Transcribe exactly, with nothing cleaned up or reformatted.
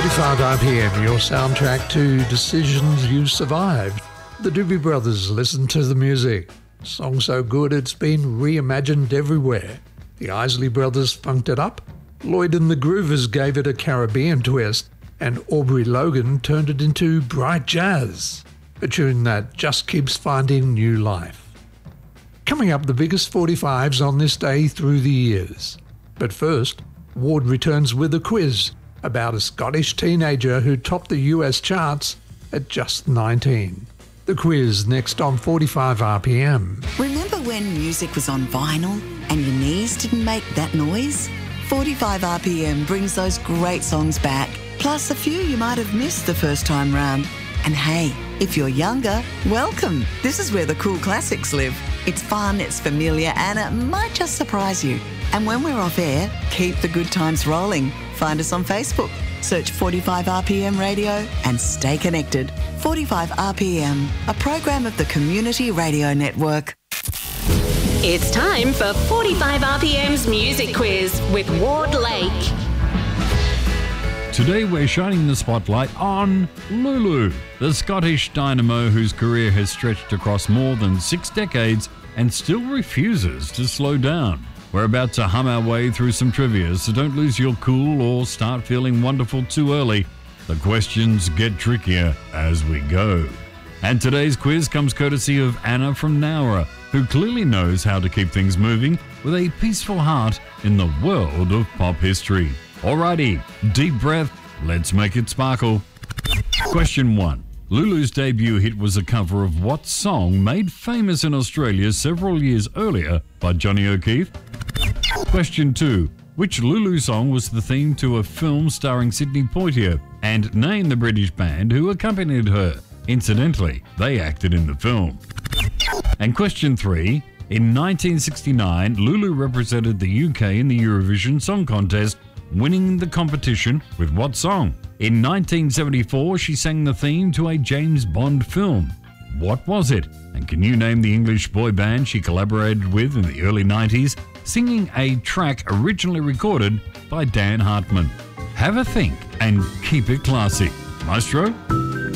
forty-five R P M, your soundtrack to decisions you survived. The Doobie Brothers, Listen to the Music. Song so good it's been reimagined everywhere. The Isley Brothers funked it up. Lloyd and the Groovers gave it a Caribbean twist. And Aubrey Logan turned it into bright jazz. A tune that just keeps finding new life. Coming up, the biggest forty-fives on this day through the years. But first, Ward returns with a quiz about a Scottish teenager who topped the U S charts at just nineteen. The quiz next on forty-five R P M. Remember when music was on vinyl and your knees didn't make that noise? forty-five R P M brings those great songs back, plus a few you might have missed the first time round. And hey, if you're younger, welcome. This is where the cool classics live. It's fun, it's familiar, and it might just surprise you. And when we're off air, keep the good times rolling. Find us on Facebook. Search forty-five R P M Radio and stay connected. forty-five R P M, a program of the Community Radio Network. It's time for forty-five R P M's Music Quiz with Ward Lake. Today we're shining the spotlight on Lulu, the Scottish dynamo whose career has stretched across more than six decades and still refuses to slow down. We're about to hum our way through some trivia, so don't lose your cool or start feeling wonderful too early. The questions get trickier as we go. And today's quiz comes courtesy of Anna from Nowra, who clearly knows how to keep things moving with a peaceful heart in the world of pop history. Alrighty, deep breath, let's make it sparkle. Question one. Lulu's debut hit was a cover of what song made famous in Australia several years earlier by Johnny O'Keefe? Question two. Which Lulu song was the theme to a film starring Sidney Poitier? And name the British band who accompanied her. Incidentally, they acted in the film. And question three. In nineteen sixty-nine, Lulu represented the U K in the Eurovision Song Contest, winning the competition with what song? In nineteen seventy-four, she sang the theme to a James Bond film. What was it? And can you name the English boy band she collaborated with in the early nineties, singing a track originally recorded by Dan Hartman? Have a think and keep it classy. Maestro?